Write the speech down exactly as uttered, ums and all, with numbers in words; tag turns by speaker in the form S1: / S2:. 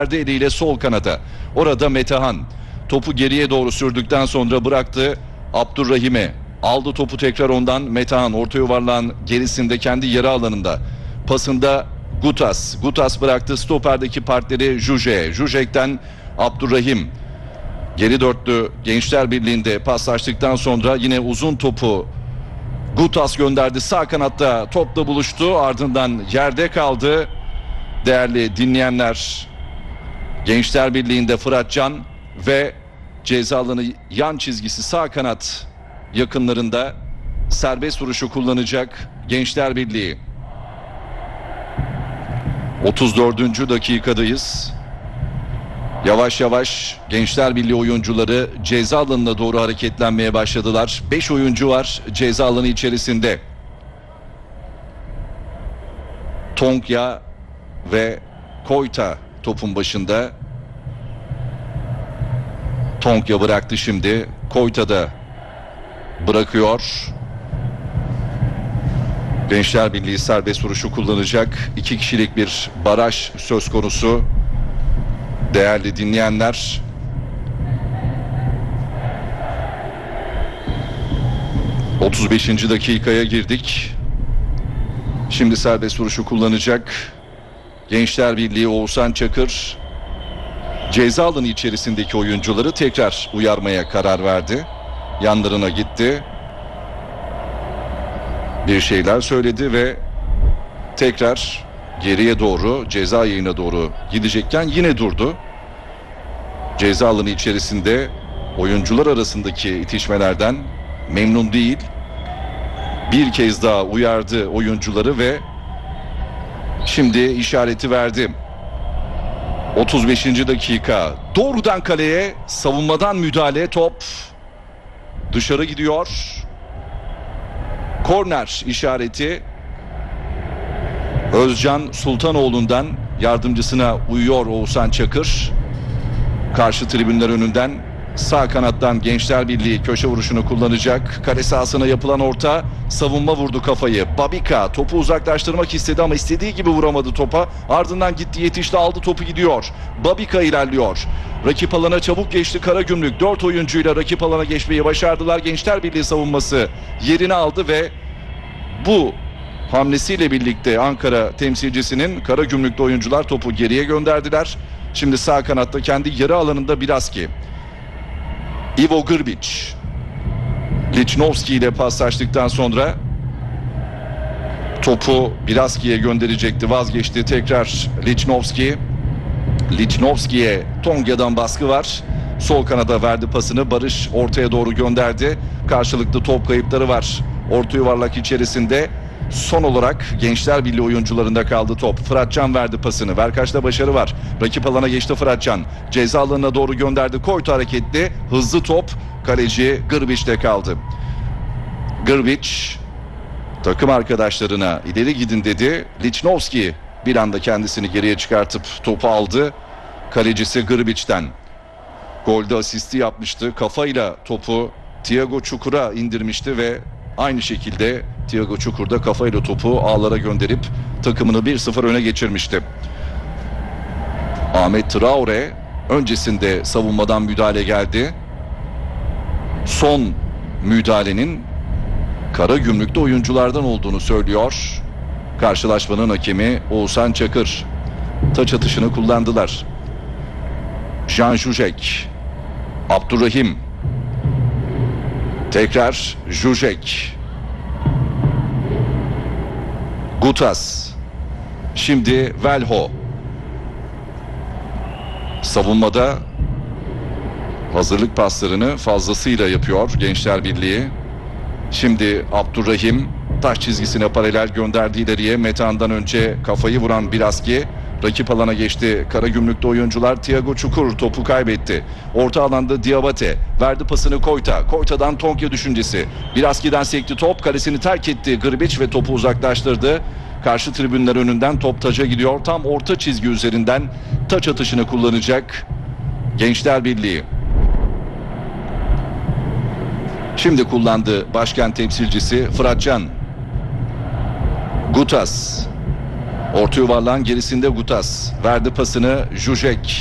S1: eliyle sol kanada. Orada Metehan topu geriye doğru sürdükten sonra bıraktı Abdurrahim'e. Aldı topu tekrar ondan. Metehan orta yuvarlağın gerisinde kendi yarı alanında. Pasında Gutas. Gutas bıraktı stoperdeki partneri Jujek. Jujek'ten Abdurrahim. Geri dörtlü Gençler Birliği'nde paslaştıktan sonra yine uzun topu Gutas gönderdi. Sağ kanatta topla buluştu. Ardından yerde kaldı. Değerli dinleyenler, Gençler Birliği'nde Fıratcan ve ceza alanı yan çizgisi sağ kanat yakınlarında serbest vuruşu kullanacak Gençler Birliği. otuz dördüncü dakikadayız. Yavaş yavaş Gençler Birliği oyuncuları ceza alanına doğru hareketlenmeye başladılar. beş oyuncu var ceza alanı içerisinde. Tonkya ve Koyta topun başında. Tonkya bıraktı şimdi. Koyta da bırakıyor. Gençler Birliği serbest vuruşu kullanacak. İki kişilik bir baraj söz konusu. Değerli dinleyenler, otuz beşinci dakikaya girdik. Şimdi serbest vuruşu kullanacak Gençler Birliği. Oğuzhan Çakır ceza alanı içerisindeki oyuncuları tekrar uyarmaya karar verdi. Yanlarına gitti. Bir şeyler söyledi ve tekrar geriye doğru, ceza yayına doğru gidecekken yine durdu. Ceza alanı içerisinde oyuncular arasındaki itişmelerden memnun değil. Bir kez daha uyardı oyuncuları ve şimdi işareti verdi. otuz beşinci dakika. Doğrudan kaleye, savunmadan müdahale, top dışarı gidiyor. Korner işareti Özcan Sultanoğlu'ndan yardımcısına uyuyor Oğuzhan Çakır. Karşı tribünler önünden sağ kanattan Gençler Birliği köşe vuruşunu kullanacak. Kale sahasına yapılan orta, savunma vurdu kafayı. Babika topu uzaklaştırmak istedi ama istediği gibi vuramadı topa. Ardından gitti, yetişti, aldı topu, gidiyor. Babika ilerliyor. Rakip alana çabuk geçti Karagümrük. Dört oyuncuyla rakip alana geçmeyi başardılar. Gençler Birliği savunması yerini aldı ve bu hamlesiyle birlikte Ankara temsilcisinin Karagümrük'te oyuncular topu geriye gönderdiler. Şimdi sağ kanatta kendi yarı alanında Bilaski. Ivo Grbić Lichnowsky ile paslaştıktan sonra topu Bilaski'ye gönderecekti, vazgeçti. Tekrar Lichnowsky. Lichnowsky'ye Tongya'dan baskı var. Sol kanada verdi pasını. Barış ortaya doğru gönderdi. Karşılıklı top kayıpları var orta yuvarlak içerisinde. Son olarak Gençler Birliği oyuncularında kaldı top. Fıratcan verdi pasını. Verkaç'ta başarı var. Rakip alana geçti Fıratcan. Ceza alanına doğru gönderdi. Koytu hareketli. Hızlı top. Kaleci Grbić'te kaldı. Grbić takım arkadaşlarına ileri gidin dedi. Lichnowsky bir anda kendisini geriye çıkartıp topu aldı. Kalecisi Grbić'ten. Golde asisti yapmıştı. Kafayla topu Thiago Çukur'a indirmişti ve aynı şekilde Thiago Çukur da kafayla topu ağlara gönderip takımını bir sıfır öne geçirmişti. Ahmet Traore öncesinde savunmadan müdahale geldi. Son müdahalenin Karagümrük'te oyunculardan olduğunu söylüyor. Karşılaşmanın hakemi Oğuzhan Çakır. Taç atışını kullandılar. Jan Jujek. Abdurrahim. Tekrar Jujek. Gutas. Şimdi Velho. Savunmada hazırlık paslarını fazlasıyla yapıyor Gençler Birliği. Şimdi Abdurrahim taş çizgisine paralel gönderdi ileriye. Metehan'dan önce kafayı vuran Bilaski. Rakip alana geçti. Karagümrük'te oyuncular. Thiago Çukur topu kaybetti. Orta alanda Diabate verdi pasını Koyta. Koyta'dan Tonkya düşüncesi. Bilaski'den sekti top. Kalesini terk etti Grbić ve topu uzaklaştırdı. Karşı tribünler önünden top taca gidiyor. Tam orta çizgi üzerinden taç atışını kullanacak Gençler Birliği. Şimdi kullandı başkent temsilcisi Fıratcan. Gutas. Orta yuvarlağın gerisinde Gutas. Verdi pasını Jujek.